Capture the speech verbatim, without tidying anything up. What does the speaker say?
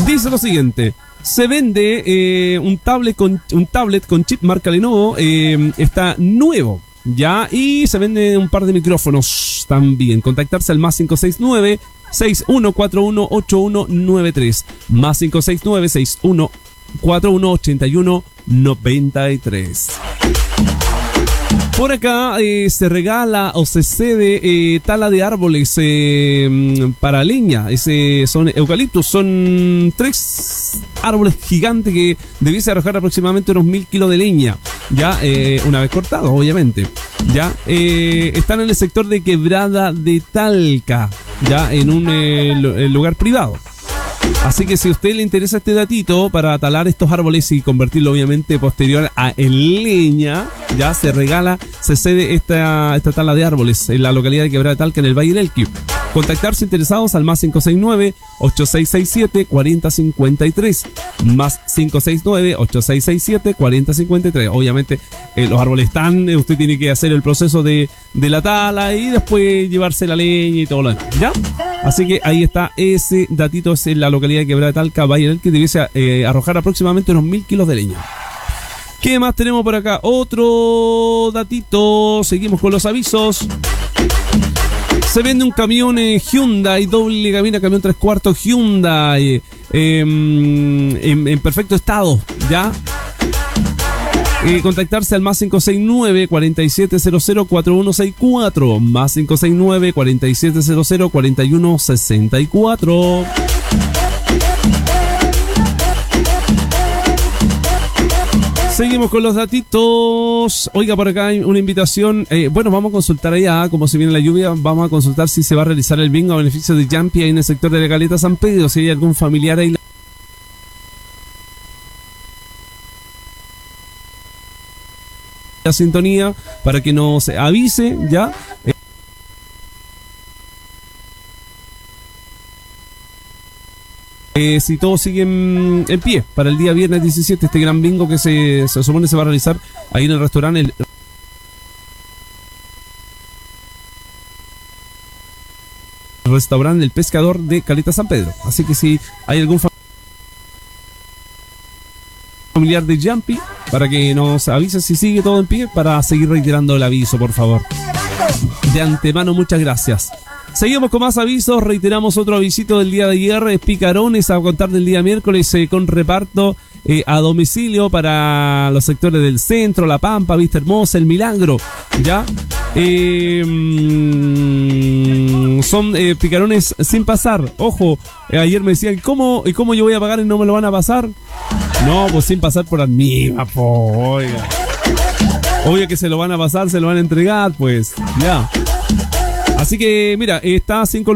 Dice lo siguiente. Se vende eh, un tablet con un tablet con chip marca Lenovo, eh, está nuevo, ya, y se vende un par de micrófonos también. Contactarse al más cinco seis nueve, seis uno cuatro uno, ocho uno nueve tres, más cinco seis nueve, seis uno cuatro uno, ocho uno nueve tres. Por acá eh, se regala o se cede eh, tala de árboles eh, para leña. Ese son eucaliptos, son tres árboles gigantes que debiese arrojar aproximadamente unos mil kilos de leña. Ya, eh, una vez cortados, obviamente. Ya, eh, están en el sector de Quebrada de Talca, ya, en un eh, lugar privado. Así que si a usted le interesa este datito para talar estos árboles y convertirlo obviamente posterior a en leña, ya se regala, se cede esta, esta tala de árboles en la localidad de Quebrada de Talca, en el Valle del Elqui. Contactarse interesados al más cinco seis nueve, ocho seis seis siete, cuatro cero cinco tres, más cinco seis nueve, ocho seis seis siete, cuatro cero cinco tres. Obviamente eh, los árboles están, eh, usted tiene que hacer el proceso de, de la tala y después llevarse la leña y todo lo demás, ¿ya? Así que ahí está ese datito, es en la localidad de Quebrada de Talca, Valle del Elqui, que debiese eh, arrojar aproximadamente unos mil kilos de leña. ¿Qué más tenemos por acá? Otro datito, seguimos con los avisos. Se vende un camión eh, Hyundai, doble cabina, camión tres cuartos Hyundai, eh, en, en perfecto estado, ¿ya? Eh, contactarse al más cinco seis nueve, cuatro siete cero cero, cuatro uno seis cuatro, más cinco seis nueve, cuatro siete cero cero, cuatro uno seis cuatro. Seguimos con los datitos. Oiga, por acá hay una invitación. Eh, bueno, vamos a consultar allá, como se viene la lluvia, vamos a consultar si se va a realizar el bingo a beneficio de Jumpy ahí en el sector de la Caleta San Pedro, si hay algún familiar ahí. La sintonía para que nos avise, ya. Eh, Eh, si todo sigue en, en pie para el día viernes diecisiete, este gran bingo que se, se supone se va a realizar ahí en el restaurante el restaurante El Pescador de Caleta San Pedro. Así que si hay algún familiar de Jumpy, para que nos avise si sigue todo en pie, para seguir reiterando el aviso, por favor. De antemano, muchas gracias. Seguimos con más avisos, reiteramos otro avisito del día de ayer, picarones a contar del día miércoles eh, con reparto eh, a domicilio para los sectores del centro, La Pampa, Vista Hermosa, El Milagro, ¿ya? Eh, mmm, son eh, picarones sin pasar, ojo, eh, ayer me decían, ¿cómo, ¿y cómo yo voy a pagar y no me lo van a pasar? No, pues sin pasar por admira, po, oiga. Obvio que se lo van a pasar, se lo van a entregar, pues, ya. Así que, mira, está cinco